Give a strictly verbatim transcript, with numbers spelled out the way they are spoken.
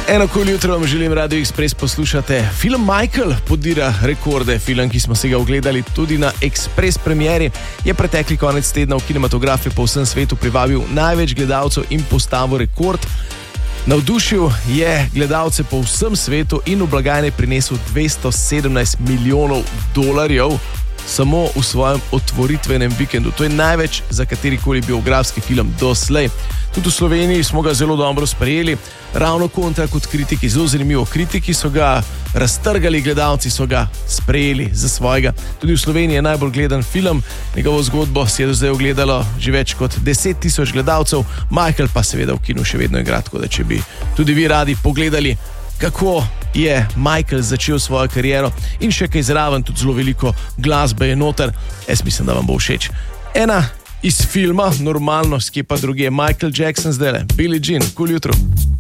Eno kul jutro vam želim, Radio Express poslušate. Film Michael podira rekorde. Film, ki smo se ga ogledali tudi na Express premieri, je pretekli konec tedna v kinematografe po vsem svetu privabil največ gledalcev in postavil rekord. Navdušil je gledalce po vsem svetu in v blagajne prinesel dvesto sedemnajst milijonov dolarjev samo v svojem otvoritvenem vikendu. To je največ za katerikoli biografski film doslej. Tudi v Sloveniji smo ga zelo dobro sprejeli, ravno kontra kot kritiki. Zelo zanimivo, kritiki so ga raztrgali, gledalci so ga sprejeli za svojega. Tudi v Sloveniji je najbolj gledan film, njegovo zgodbo si je do zdaj ogledalo že več kot deset tisoč gledalcev, Michael pa seveda v kinu še vedno igra, tako da če bi tudi vi radi pogledali, kako je Michael začel svojo kariero in še kaj zraven, tudi zelo veliko glasbe je noter, jaz mislim, da vam bo všeč. Ena iz filma, normalno, skje pa druge, Michael Jackson zdajle, Billie Jean, kul jutro.